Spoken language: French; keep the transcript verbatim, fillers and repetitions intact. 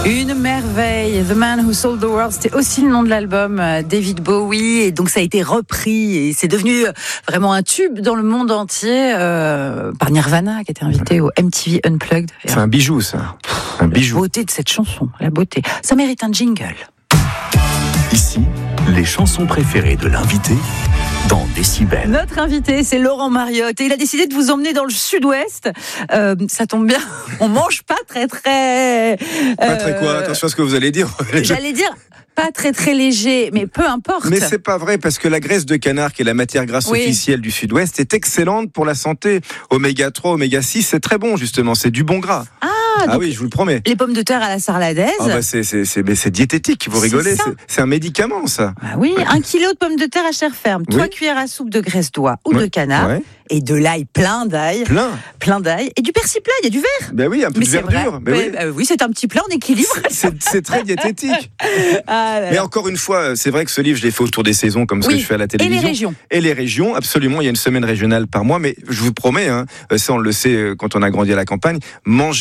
Une merveille, The Man Who Sold the World, c'était aussi le nom de l'album, David Bowie, et donc ça a été repris et c'est devenu vraiment un tube dans le monde entier euh, par Nirvana qui était invité au M T V Unplugged. C'est un bijou ça, un bijou. La beauté de cette chanson, la beauté, ça mérite un jingle. Ici, les chansons préférées de l'invité dans Décibel. Notre invité, c'est Laurent Mariotte et il a décidé de vous emmener dans le sud-ouest. Euh, ça tombe bien, on mange pas très très... Euh, pas très quoi, attention à ce que vous allez dire. J'allais dire... Pas très très léger, mais peu importe. Mais c'est pas vrai parce que la graisse de canard, qui est la matière grasse oui. officielle du Sud-Ouest, est excellente pour la santé. Oméga trois, Oméga six, c'est très bon justement, c'est du bon gras. Ah, ah oui, je vous le promets. Les pommes de terre à la sarladaise. Ah bah c'est, c'est, c'est, mais c'est diététique, vous rigolez, c'est, c'est un médicament ça. Ah oui, un kilo de pommes de terre à chair ferme, trois oui. cuillères à soupe de graisse d'oie ou ouais. de canard. Ouais. Et de l'ail, plein d'ail. Plein. Plein d'ail. Et du persil plat, il y a du verre. Ben oui, un peu mais de verdure. Ben oui. Euh, oui, c'est un petit plat en équilibre. C'est, c'est très diététique. Ah, mais encore une fois, c'est vrai que ce livre, je l'ai fait autour des saisons, comme ce oui. que je fais à la télévision. Et les régions. Et les régions, absolument. Il y a une semaine régionale par mois. Mais je vous promets, hein, ça on le sait quand on a grandi à la campagne, manger